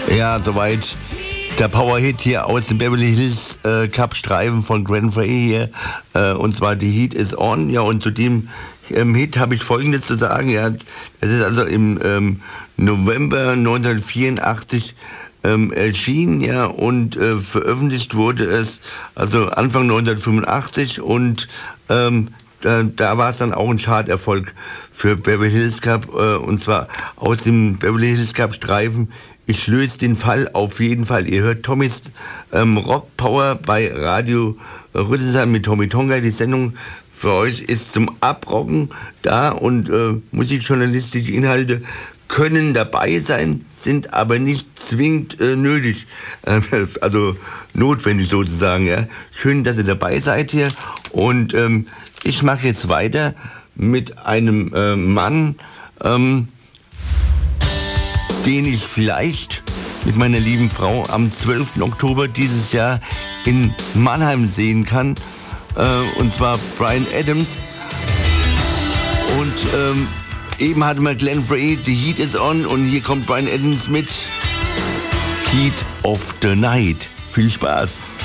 Ja, soweit der Power-Hit hier aus dem Beverly Hills Cup-Streifen von Glenn Frey hier. Und zwar die Heat is on. Ja, und zu dem Hit habe ich Folgendes zu sagen. Ja, das ist also im November 1984 erschienen, ja, und veröffentlicht wurde es also Anfang 1985 und da war es dann auch ein Charterfolg für Beverly Hills Cup, und zwar aus dem Beverly Hills Cup Streifen. Ich löse den Fall auf jeden Fall. Ihr hört Tommys Rock Power bei Radio Rüsselsheim mit Tommy Tonga. Die Sendung für euch ist zum Abrocken da und musikjournalistische Inhalte können dabei sein, sind aber nicht zwingend nötig, also notwendig sozusagen. Ja. Schön, dass ihr dabei seid hier und ich mache jetzt weiter mit einem Mann, den ich vielleicht mit meiner lieben Frau am 12. Oktober dieses Jahr in Mannheim sehen kann, und zwar Bryan Adams. Und eben hatten wir Glenn Frey, The Heat is on, und hier kommt Bryan Adams mit Heat of the Night. Viel Spaß!